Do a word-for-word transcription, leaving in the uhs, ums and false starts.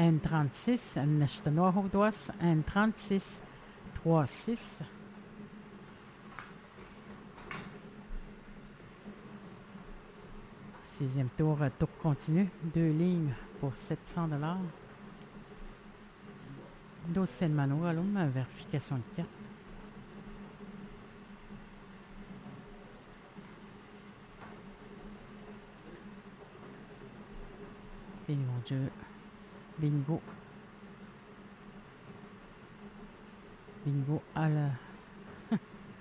N trente-six, nästa nuohoutuas, N trente-six, trois six. Sixième tour, tour continu, deux lignes pour sept cents dollars. Dossier de mano, alum, vérification de carte. Et mon Dieu, bingo. Bingo à la